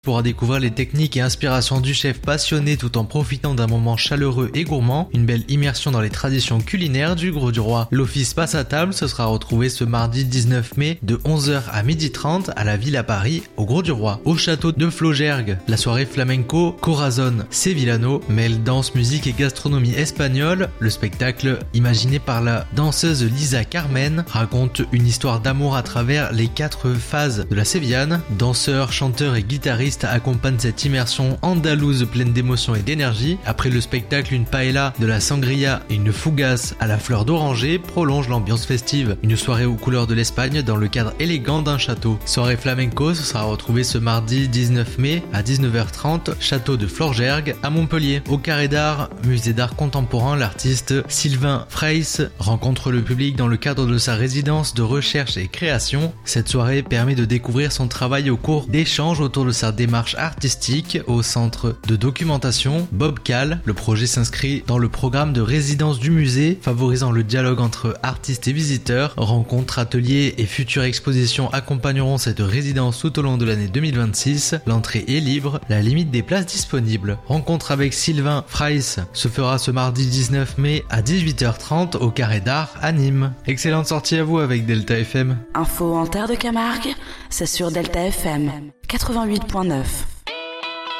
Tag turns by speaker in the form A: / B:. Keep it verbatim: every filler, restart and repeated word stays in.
A: Pourra découvrir les techniques et inspirations du chef passionné tout en profitant d'un moment chaleureux et gourmand, une belle immersion dans les traditions culinaires du Grau du Roi. L'office passe à table se sera retrouvé ce mardi dix-neuf mai de onze heures à midi trente à la Ville à Paris, au Grau du Roi. Au château de Flaugergues, la soirée flamenco Corazon Sevillano mêle danse, musique et gastronomie espagnole. Le spectacle, imaginé par la danseuse Lisa Carmen, raconte une histoire d'amour à travers les quatre phases de la sévillane. Danseurs, chanteurs et guitaristes accompagne cette immersion andalouse pleine d'émotion et d'énergie. Après le spectacle, une paella, de la sangria et une fougasse à la fleur d'oranger prolonge l'ambiance festive. Une soirée aux couleurs de l'Espagne dans le cadre élégant d'un château. Soirée flamenco se sera retrouvée ce mardi dix-neuf mai à dix-neuf heures trente, château de Flaugergues à Montpellier. Au Carré d'Art, musée d'art contemporain, l'artiste Sylvain Freyss rencontre le public dans le cadre de sa résidence de recherche et création. Cette soirée permet de découvrir son travail au cours d'échanges autour de sa démarche artistique au centre de documentation Bobcal. Le projet s'inscrit dans le programme de résidence du musée, favorisant le dialogue entre artistes et visiteurs. Rencontres, ateliers et futures expositions accompagneront cette résidence tout au long de l'année deux mille vingt-six. L'entrée est libre, la limite des places disponibles. Rencontre avec Sylvain Freyss se fera ce mardi dix-neuf mai à dix-huit heures trente au Carré d'Art à Nîmes. Excellente sortie à vous avec Delta F M.
B: Info en Terre de Camargue, c'est sur Delta F M quatre-vingt-huit point neuf.